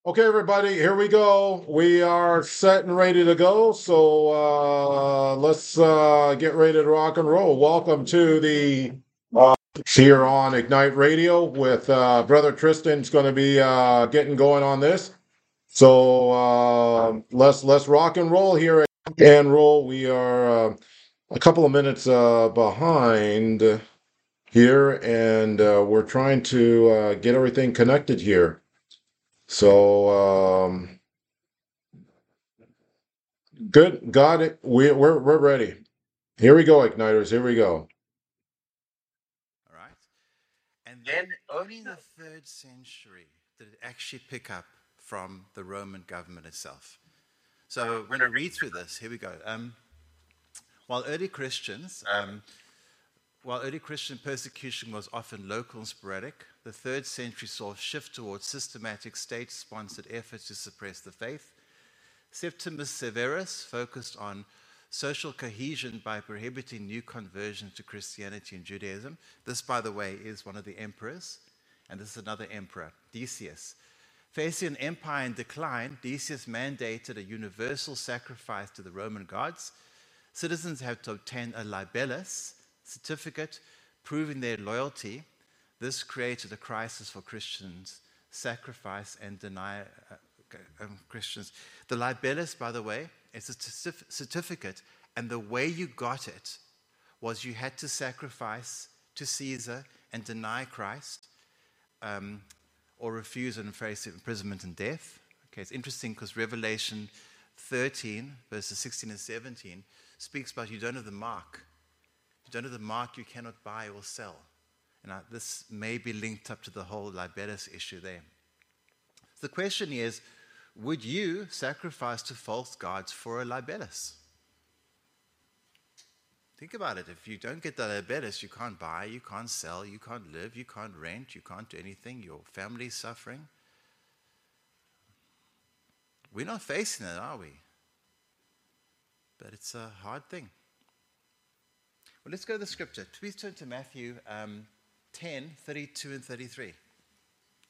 Okay, everybody, here we go. We are set and ready to go. So let's get ready to rock and roll. Welcome to the here on Ignite Radio with Brother Tristan's going to be getting going on this. So let's rock and roll here and roll. We are a couple of minutes behind here, and we're trying to get everything connected here. So. Good. Got it. We're ready. Here we go, Igniters. Here we go. All right. And then only in the third century did it actually pick up from the Roman government itself. So we're going to read through this. Here we go. While early Christians, while early Christian persecution was often local and sporadic, the third century saw a shift towards systematic state-sponsored efforts to suppress the faith. Septimus Severus focused on social cohesion by prohibiting new conversions to Christianity and Judaism. This, by the way, is one of the emperors, and this is another emperor, Decius. Facing an empire in decline, Decius mandated a universal sacrifice to the Roman gods. Citizens had to obtain a libellus certificate proving their loyalty. This created a crisis for Christians, sacrifice and deny Christians. The libellus, by the way, is a certificate, and the way you got it was you had to sacrifice to Caesar and deny Christ, or refuse and face imprisonment and death. Okay, it's interesting because Revelation 13, verses 16 and 17, speaks about you don't have the mark. If you don't have the mark, you cannot buy or sell. And this may be linked up to the whole libellus issue there. The question is, would you sacrifice to false gods for a libellus? Think about it. If you don't get the libellus, you can't buy, you can't sell, you can't live, you can't rent, you can't do anything. Your family's suffering. We're not facing it, are we? But it's a hard thing. Well, let's go to the scripture. Please turn to Matthew 10, 32 and 33.